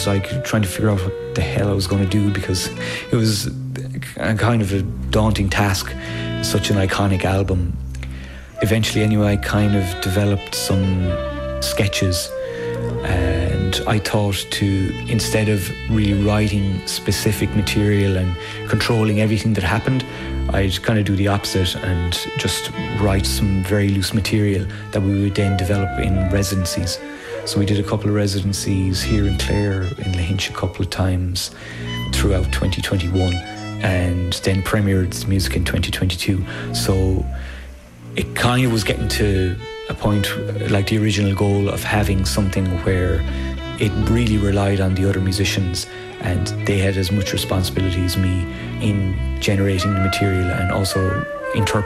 like trying to figure out what the hell I was going to do, because it was a kind of a daunting task, such an iconic album. Eventually, anyway, I kind of developed some sketches, and I thought to, instead of really writing specific material and controlling everything that happened, I'd kind of do the opposite and just write some very loose material that we would then develop in residencies. So we did a couple of residencies here in Clare, in Lahinch a couple of times throughout 2021, and then premiered the music in 2022. So it kind of was getting to a point, like the original goal of having something where it really relied on the other musicians and they had as much responsibility as me in generating the material and also interpreting